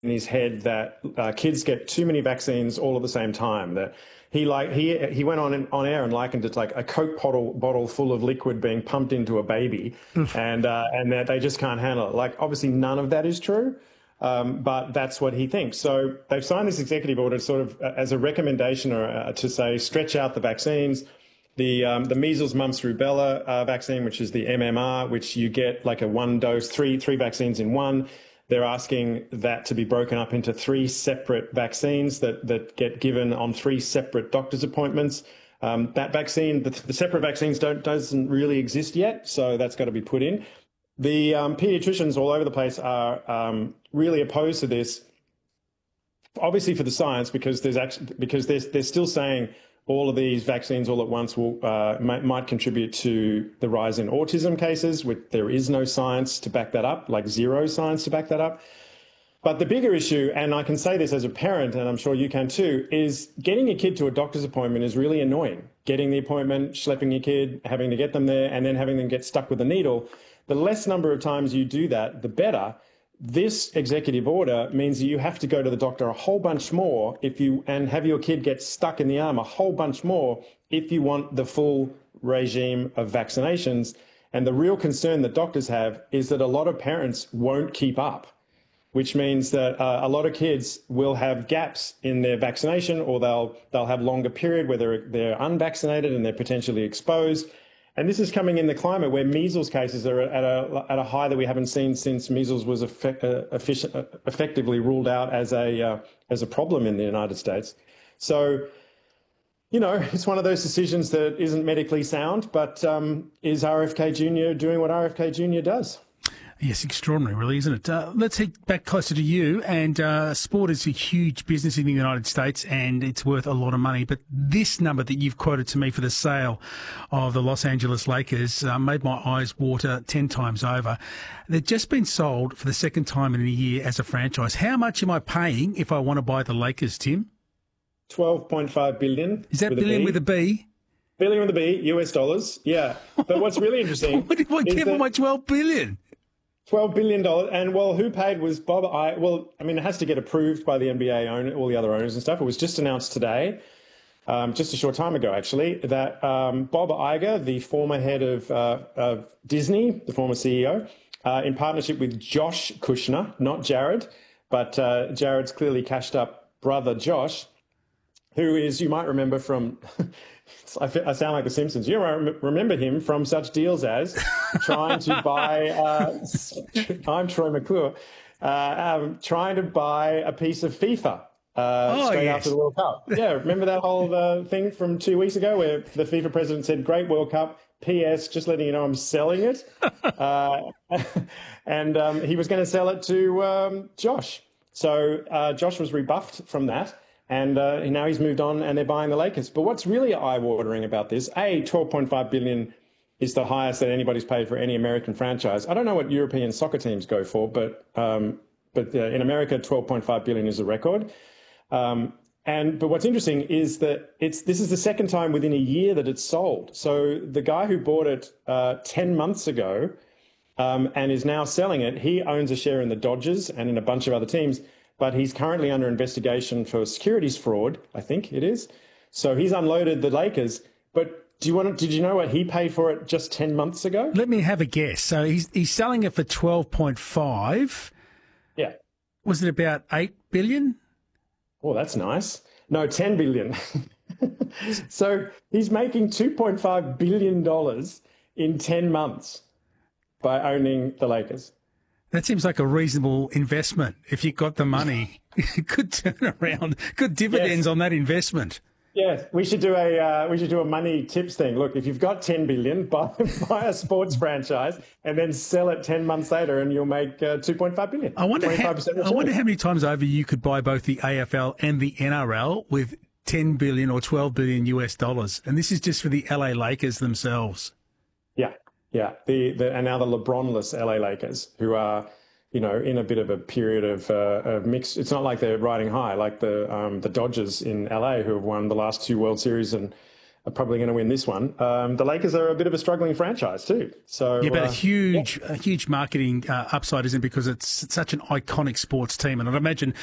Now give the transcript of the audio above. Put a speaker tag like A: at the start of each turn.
A: his head that kids get too many vaccines all at the same time. That he went on air and likened it to like a Coke bottle full of liquid being pumped into a baby, and that they just can't handle it. Like, obviously none of that is true, but that's what he thinks. So they've signed this executive order sort of as a recommendation or to say stretch out the vaccines. The measles, mumps, rubella vaccine, which is the MMR, which you get like a one dose, three vaccines in one. They're asking that to be broken up into 3 separate vaccines that get given on 3 separate doctor's appointments. That vaccine, the separate vaccines doesn't really exist yet, so that's got to be put in. The pediatricians all over the place are really opposed to this, obviously for the science, because they're still saying all of these vaccines all at once might contribute to the rise in autism cases, which there is no science to back that up, like zero science to back that up. But the bigger issue, and I can say this as a parent, and I'm sure you can too, is getting your kid to a doctor's appointment is really annoying. Getting the appointment, schlepping your kid, having to get them there, and then having them get stuck with a needle. The less number of times you do that, the better. This executive order means that you have to go to the doctor a whole bunch more and have your kid get stuck in the arm a whole bunch more if you want the full regime of vaccinations. And the real concern that doctors have is that a lot of parents won't keep up, which means that a lot of kids will have gaps in their vaccination, or they'll have longer period where they're unvaccinated and they're potentially exposed. And this is coming in the climate where measles cases are at a high that we haven't seen since measles was effectively ruled out as a problem in the United States. So, it's one of those decisions that isn't medically sound, but is RFK Jr. doing what RFK Jr. does?
B: Yes, extraordinary, really, isn't it? Let's head back closer to you. And sport is a huge business in the United States, and it's worth a lot of money. But this number that you've quoted to me for the sale of the Los Angeles Lakers made my eyes water 10 times over. They've just been sold for the second time in a year as a franchise. How much am I paying if I want to buy the Lakers, Tim?
A: $12.5 billion.
B: Is that billion with a B?
A: Billion with a B, US dollars. Yeah. But what's really interesting...
B: What do I get for my $12 billion?
A: $12 billion. And, who paid was Bob Iger. Well, I mean, it has to get approved by the NBA, all the other owners and stuff. It was just announced today, just a short time ago, actually, that Bob Iger, the former head of Disney, the former CEO, in partnership with Josh Kushner, not Jared, but Jared's clearly cashed up brother Josh, who is, you might remember from... I sound like The Simpsons. You remember him from such deals as trying to buy, I'm Troy McClure, trying to buy a piece of FIFA straight after the World Cup. Yeah, remember that whole thing from 2 weeks ago where the FIFA president said, great World Cup, P.S., just letting you know I'm selling it. And he was going to sell it to Josh. So Josh was rebuffed from that. And now he's moved on and they're buying the Lakers. But what's really eye-watering about this, $12.5 billion is the highest that anybody's paid for any American franchise. I don't know what European soccer teams go for, but in America, $12.5 billion is a record. But what's interesting is that this is the second time within a year that it's sold. So the guy who bought it 10 months ago and is now selling it, he owns a share in the Dodgers and in a bunch of other teams. But he's currently under investigation for securities fraud, I think it is. So he's unloaded the Lakers. But did you know what he paid for it just 10 months ago?
B: Let me have a guess. So he's selling it for 12.5.
A: Yeah.
B: Was it about 8 billion?
A: Oh, that's nice. No, 10 billion. So he's making $2.5 billion in 10 months by owning the Lakers.
B: That seems like a reasonable investment. If you got the money, good turnaround, good dividends on that investment.
A: Yes, we should do a money tips thing. Look, if you've got 10 billion, buy a sports franchise and then sell it 10 months later, and you'll make 2.5 billion.
B: I wonder how many times over you could buy both the AFL and the NRL with 10 billion or 12 billion US dollars, and this is just for the LA Lakers themselves.
A: Yeah, and now the LeBron-less LA Lakers, who are, in a bit of a period of mixed. It's not like they're riding high like the Dodgers in LA, who have won the last 2 World Series and are probably going to win this one. The Lakers are a bit of a struggling franchise too. So
B: yeah, but a huge marketing upside, isn't it? Because it's such an iconic sports team, and I'd imagine